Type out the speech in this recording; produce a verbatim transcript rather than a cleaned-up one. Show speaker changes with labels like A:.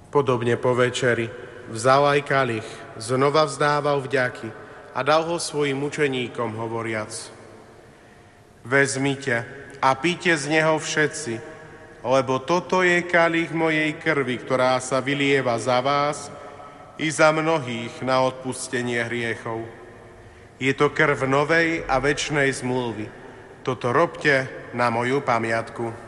A: Podobne po večeri vzal aj kalich, znova vzdával vďaky a dal ho svojim učeníkom hovoriac: Vezmite a píte z neho všetci, lebo toto je kalich mojej krvi, ktorá sa vylieva za vás i za mnohých na odpustenie hriechov. Je to krv novej a večnej zmluvy. Toto robte na moju pamiatku.